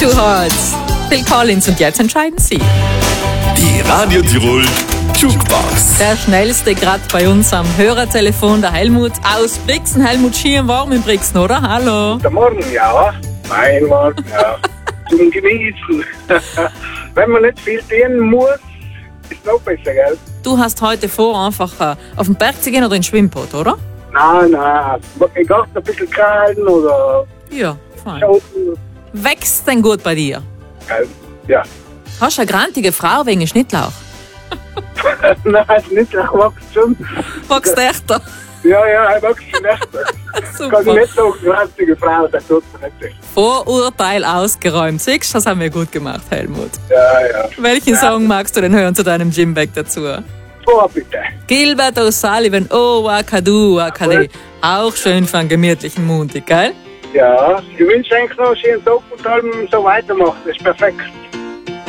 Two Hearts. Phil Collins und jetzt entscheiden Sie. Die Radio Tirol Jukebox. Der schnellste gerade bei uns am Hörertelefon, der Helmut aus Brixen. Helmut, schön warm in Brixen, oder? Hallo. Guten Morgen, ja. Mein Morgen, ja. Zum Genießen. Wenn man nicht viel dienen muss, ist noch besser, gell? Du hast heute vor, einfach auf den Berg zu gehen oder ins Schwimmbad, oder? Nein. Ich gehe ein bisschen kalten oder Ja, fein. schauten. Wächst denn gut bei dir? Ja. Hast du eine grantige Frau wegen Schnittlauch? Nein, ist nicht, ich mag es schon. Wächst echter? Ja, ich mag es schon echt. Super. Kann ich nicht sagen, die einzige Frau, das tut mir nicht echt. Vorurteil ausgeräumt. Siehst du, das haben wir gut gemacht, Helmut. Ja. Welchen Song magst du denn hören zu deinem Gymbag dazu? Vor, bitte. Gilbert O'Sullivan, Oh Wakadu Wakade. Auch schön für einen gemütlichen Montag, gell? Ja, ich wünsche eigentlich noch einen schönen Tag und allem so weitermachen. Das ist perfekt.